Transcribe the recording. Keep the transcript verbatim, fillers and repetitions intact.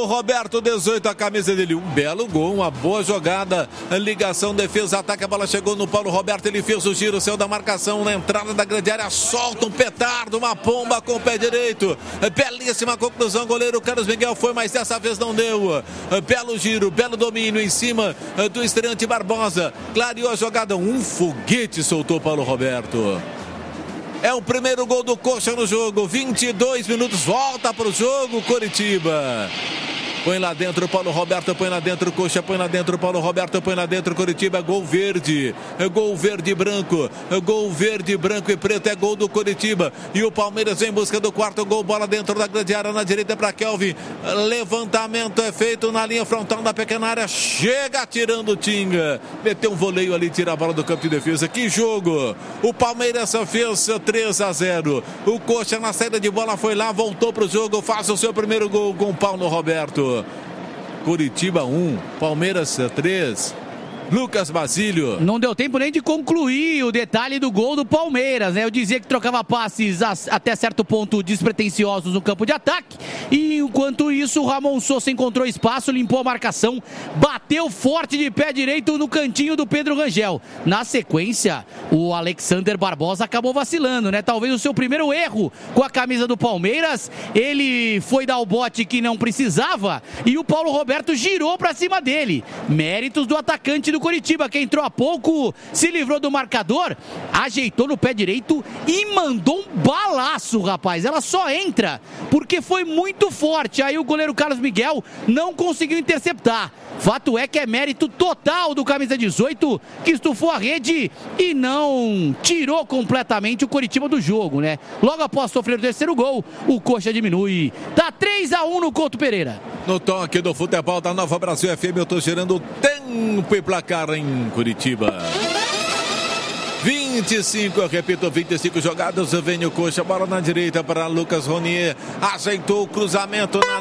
Roberto, dezoito, a camisa dele. Um belo gol, uma boa jogada. Ligação, defesa, ataque. A bola chegou no Paulo Roberto. Ele fez o giro, saiu da marcação. Na entrada da grande área, solta um petardo, uma pomba com o pé direito. Belíssima conclusão. Goleiro Carlos Miguel foi, mas dessa vez não deu. Belo giro, belo domínio em cima do estreante Barbosa. Clareou a jogada. Um foguete soltou Paulo Roberto. É o primeiro gol do Coxa no jogo. vinte e dois minutos, volta para o jogo, Coritiba. Põe lá dentro, Paulo Roberto, põe lá dentro, Coxa, põe lá dentro, Paulo Roberto, põe lá dentro, Coritiba, gol verde, gol verde e branco, gol verde, branco e preto, é gol do Coritiba, e o Palmeiras vem em busca do quarto gol, bola dentro da grande área, na direita para Kelvin, levantamento é feito na linha frontal da pequena área, chega tirando o Tinga, meteu um voleio ali, tira a bola do campo de defesa, que jogo, o Palmeiras fez três a zero, o Coxa na saída de bola foi lá, voltou para o jogo, faz o seu primeiro gol com o Paulo Roberto. Coritiba um, Palmeiras três. Lucas Basílio. Não deu tempo nem de concluir o detalhe do gol do Palmeiras, né? Eu dizia que trocava passes até certo ponto despretensiosos no campo de ataque, e enquanto isso o Ramon Sousa encontrou espaço, limpou a marcação, bateu forte de pé direito no cantinho do Pedro Rangel. Na sequência, o Alexander Barbosa acabou vacilando, né? Talvez o seu primeiro erro com a camisa do Palmeiras, ele foi dar o bote que não precisava e o Paulo Roberto girou pra cima dele. Méritos do atacante do Coritiba, que entrou há pouco, se livrou do marcador, ajeitou no pé direito e mandou um balaço, rapaz. Ela só entra porque foi muito forte. Aí o goleiro Carlos Miguel não conseguiu interceptar. Fato é que é mérito total do camisa dezoito, que estufou a rede e não tirou completamente o Coritiba do jogo, né? Logo após sofrer o terceiro gol, o Coxa diminui. Tá três a um no Couto Pereira. No toque do futebol da Nova Brasil F M, eu tô gerando tempo e placar em Curitiba. vinte e cinco, eu repito, vinte e cinco jogadas, vem o Coxa, bola na direita para Lucas Ronier, ajeitou o cruzamento na